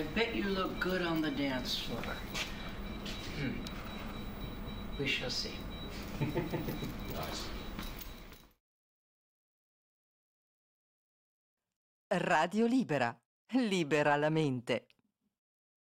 bet you look good on the dance floor. We shall see. Nice. Radio Libera. Libera la mente.